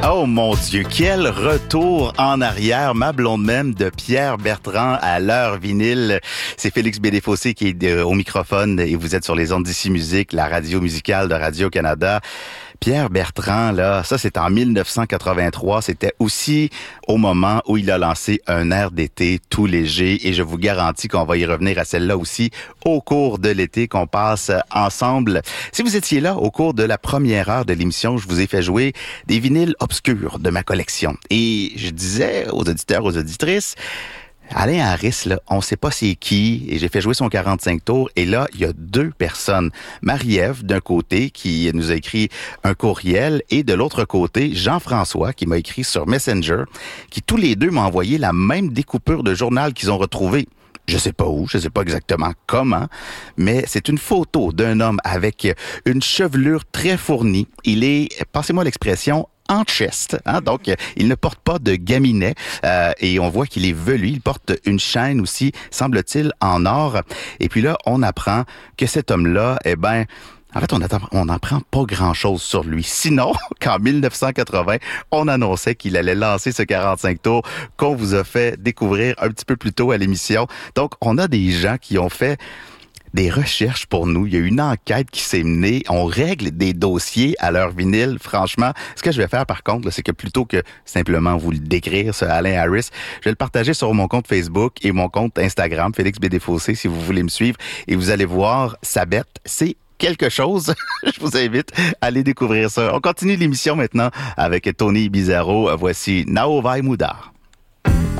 Oh mon Dieu, quel retour en arrière, ma blonde même, de Pierre Bertrand à l'heure vinyle. C'est Félix Bédéfossé qui est au microphone et vous êtes sur les ondes d'Ici Musique, la radio musicale de Radio-Canada. Pierre Bertrand, là, ça c'est en 1983, c'était aussi au moment où il a lancé un air d'été tout léger et je vous garantis qu'on va y revenir à celle-là aussi au cours de l'été qu'on passe ensemble. Si vous étiez là au cours de la première heure de l'émission, je vous ai fait jouer des vinyles obscurs de ma collection et je disais aux auditeurs, aux auditrices, Alain Harris, là, on sait pas c'est qui, et j'ai fait jouer son 45 tours, et là, il y a deux personnes. Marie-Ève, d'un côté, qui nous a écrit un courriel, et de l'autre côté, Jean-François, qui m'a écrit sur Messenger, qui tous les deux m'ont envoyé la même découpure de journal qu'ils ont retrouvée. Je sais pas où, je sais pas exactement comment, mais c'est une photo d'un homme avec une chevelure très fournie. Il est, passez-moi l'expression, en chest, hein? Donc il ne porte pas de gaminet et on voit qu'il est velu. Il porte une chaîne aussi, semble-t-il, en or. Et puis là, on apprend que cet homme-là, en fait, on n'apprend pas grand-chose sur lui. Sinon, qu'en 1980, on annonçait qu'il allait lancer ce 45 tours qu'on vous a fait découvrir un petit peu plus tôt à l'émission. Donc, on a des gens qui ont fait des recherches pour nous. Il y a une enquête qui s'est menée. On règle des dossiers à leur vinyle. Franchement, ce que je vais faire par contre, là, c'est que plutôt que simplement vous le décrire, ce Alain Harris, je vais le partager sur mon compte Facebook et mon compte Instagram, Félix Bédéfossé, si vous voulez me suivre. Et vous allez voir, sa bête, c'est quelque chose. Je vous invite à aller découvrir ça. On continue l'émission maintenant avec Tony Bizarro. Voici Nao Vai Mudar.